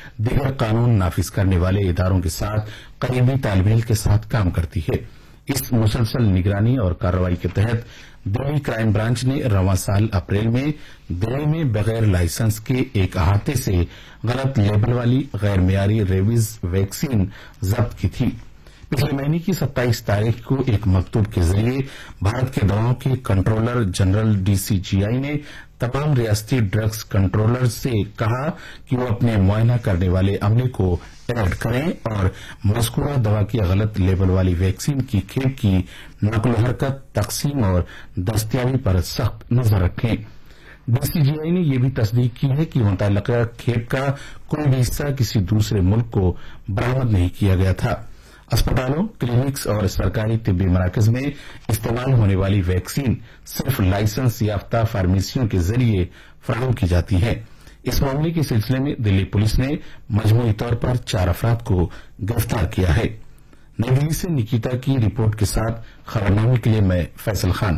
دیگر قانون نافذ کرنے والے اداروں کے ساتھ قریبی تال میل کے ساتھ کام کرتی ہے۔ اس مسلسل نگرانی اور کارروائی کے تحت دلی کرائم برانچ نے رواں سال اپریل میں دلی میں بغیر لائسنس کے ایک احاطے سے غلط لیبل والی غیر معیاری ریبیز ویکسین ضبط کی تھی۔ پچھلے مہینے کی 27 تاریخ کو ایک مکتوب کے ذریعے بھارت کے دواؤں کے کنٹرولر جنرل DCGI نے تمام ریاستی ڈرگز کنٹرولر سے کہا کہ وہ اپنے معائنہ کرنے والے عملے کو الرٹ کریں اور مذکورہ دوا کی غلط لیبل والی ویکسین کی کھیپ کی نقل و حرکت، تقسیم اور دستیابی پر سخت نظر رکھیں۔ DCGI نے یہ بھی تصدیق کی ہے کہ متعلقہ کھیپ کا کوئی بھی حصہ کسی دوسرے ملک کو برآمد نہیں کیا گیا تھا۔ اسپتالوں، کلینکس اور سرکاری طبی مراکز میں استعمال ہونے والی ویکسین صرف لائسنس یافتہ فارمیسیوں کے ذریعے فراہم کی جاتی ہے۔ اس معاملے کے سلسلے میں دلی پولیس نے مجموعی طور پر 4 افراد کو گرفتار کیا ہے۔ نئی دلی سے نکیتا کی رپورٹ کے ساتھ خبرنامے کے لیے میں فیصل خان۔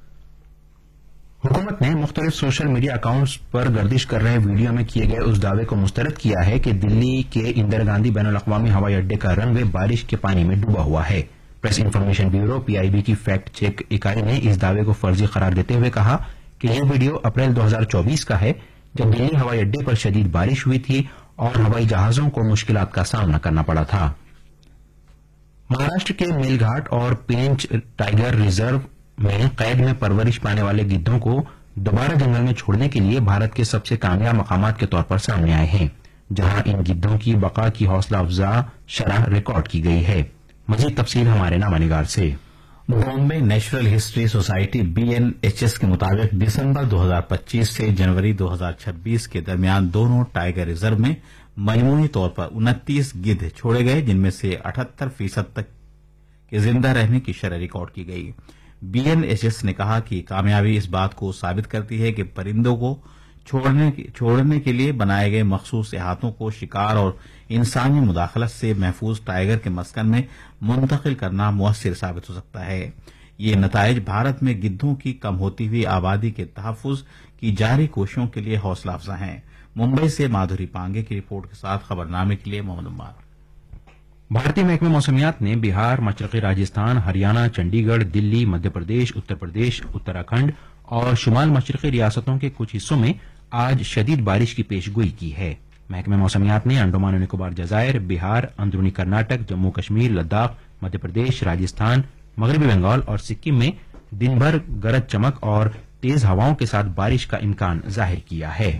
حکومت نے مختلف سوشل میڈیا اکاؤنٹس پر گردش کر رہے ویڈیو میں کیے گئے اس دعوے کو مسترد کیا ہے کہ دلی کے اندرا گاندھی بین الاقوامی ہوائی اڈے کا رن وے بارش کے پانی میں ڈوبا ہوا ہے۔ پریس انفارمیشن بیورو PIB کی فیکٹ چیک اکائی نے اس دعوے کو فرضی قرار دیتے ہوئے کہا کہ یہ ویڈیو اپریل 2024 کا ہے، جب دلی ہوائی اڈے پر شدید بارش ہوئی تھی اور ہوائی جہازوں کو مشکلات کا سامنا کرنا پڑا تھا۔ مہاراشٹر کے میل گھاٹ اور پینچ ٹائیگر ریزرو میں قید میں پرورش پانے والے گدھوں کو دوبارہ جنگل میں چھوڑنے کے لیے بھارت کے سب سے کامیاب مقامات کے طور پر سامنے آئے ہیں، جہاں ان گدھوں کی بقا کی حوصلہ افزا شرح ریکارڈ کی گئی ہے۔ مزید تفصیل ہمارے نامہ نگار سے۔ Bombay national history society BNHS کے مطابق دسمبر 2025 سے جنوری 2026 کے درمیان دونوں ٹائیگر ریزرو میں مجموعی طور پر 29 گدھ چھوڑے گئے، جن میں سے 78% تک کے زندہ رہنے کی شرح ریکارڈ کی گئی۔ BNHS نے کہا کہ کامیابی اس بات کو ثابت کرتی ہے کہ پرندوں کو چھوڑنے کے لیے بنائے گئے مخصوص احاطوں کو شکار اور انسانی مداخلت سے محفوظ ٹائیگر کے مسکن میں منتقل کرنا مؤثر ثابت ہو سکتا ہے۔ یہ نتائج بھارت میں گدھوں کی کم ہوتی ہوئی آبادی کے تحفظ کی جاری کوششوں کے لیے حوصلہ افزا ہیں۔ ممبئی سے مادھوری پانگے کی رپورٹ کے ساتھ خبرنامے کے لیے محمد عمار۔ بھارتی محکمہ موسمیات نے بہار، مشرقی راجستھان، ہریانہ، چنڈی گڑھ، دلی، مدھیہ پردیش، اتر پردیش، اتراکھنڈ اور شمال مشرقی ریاستوں کے کچھ حصوں میں آج شدید بارش کی پیش گوئی کی ہے۔ محکمہ موسمیات نے انڈمان و نکوبار جزائر، بہار، اندرونی کرناٹک، جموں کشمیر، لداخ، مدھیہ پردیش، راجستھان، مغربی بنگال اور سکم میں دن بھر گرج چمک اور تیز ہواؤں کے ساتھ بارش کا امکان ظاہر کیا ہے۔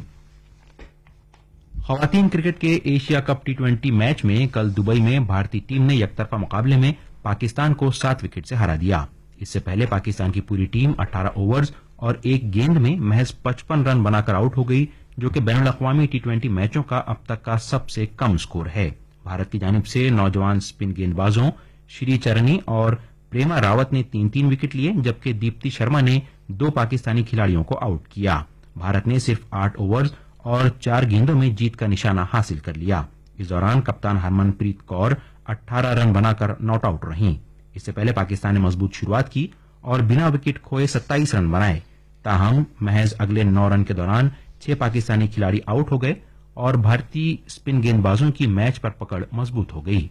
خواتین کرکٹ کے ایشیا کپ T20 میچ میں کل دبئی میں بھارتی ٹیم نے یک طرفہ مقابلے میں پاکستان کو 7 وکٹ سے ہرا دیا۔ اس سے پہلے پاکستان کی پوری ٹیم 18 اوورز اور ایک گیند میں محض 55 رن بنا کر آؤٹ ہو گئی، جو کہ بین الاقوامی T20 میچوں کا اب تک کا سب سے کم سکور ہے۔ بھارت کی جانب سے نوجوان سپن گیند بازوں شری چرنی اور پریما راوت نے 3 وکٹ لیے، جبکہ دیپتی شرما نے 2 پاکستانی کھلاڑیوں کو آؤٹ کیا۔ بھارت نے صرف 8 اوورز اور 4 گیندوں میں جیت کا نشانہ حاصل کر لیا۔ اس دوران کپتان ہرمن پریت کور 18 رن بنا کر ناٹ آؤٹ رہیں۔ اس سے پہلے پاکستان نے مضبوط شروعات کی اور بنا وکٹ کھوئے 27 رن بنائے، تاہم محض اگلے 9 رن کے دوران 6 پاکستانی کھلاڑی آؤٹ ہو گئے اور بھارتی سپن گیند بازوں کی میچ پر پکڑ مضبوط ہو گئی۔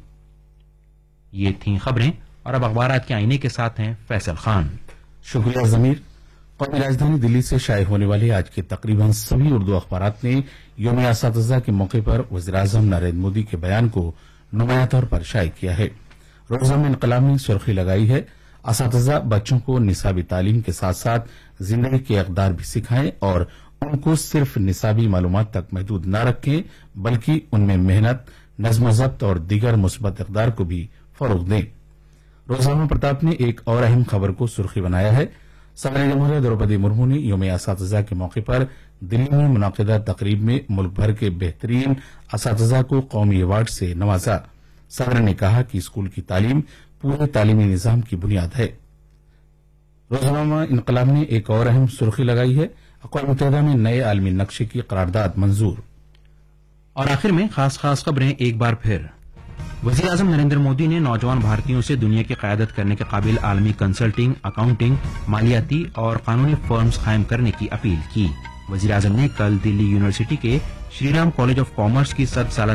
یہ تھیں خبریں، اور اب اخبارات کے آئینے کے ساتھ ہیں فیصل خان۔ شکریہ ضمیر۔ قومی راجدھانی دلی سے شائع ہونے والے آج کے تقریباً سبھی اردو اخبارات نے یوم اساتذہ کے موقع پر وزیراعظم نریندر مودی کے بیان کو نمایاں طور پر شائع کیا ہے۔ روزنامہ انقلاب نے سرخی لگائی ہے، اساتذہ بچوں کو نصابی تعلیم کے ساتھ ساتھ زندگی کے اقدار بھی سکھائیں اور ان کو صرف نصابی معلومات تک محدود نہ رکھیں، بلکہ ان میں محنت، نظم و ضبط اور دیگر مثبت اقدار کو بھی فروغ دیں۔ روزنامہ پرتاپ نے ایک اور اہم خبر کو سرخی بنایا ہے، صدر جمہوریہ دروپدی مرمو نے یوم اساتذہ کے موقع پر دلی میں منعقدہ تقریب میں ملک بھر کے بہترین اساتذہ کو قومی ایوارڈ سے نوازا۔ صدر نے کہا کہ اسکول کی تعلیم پورے تعلیمی نظام کی بنیاد ہے۔ روزنامہ انقلاب نے ایک اور اہم سرخی لگائی ہے، اقوام متحدہ میں نئے عالمی نقشے کی قرارداد منظور۔ اور آخر میں خاص خبریں ایک بار پھر۔ وزیر اعظم نریندر مودی نے نوجوان بھارتیوں سے دنیا کی قیادت کرنے کے قابل عالمی کنسلٹنگ، اکاؤنٹنگ، مالیاتی اور قانونی فرمز قائم کرنے کی اپیل کی۔ وزیر اعظم نے کل دلی یونیورسٹی کے Shri Ram college of commerce کی 100 سالہ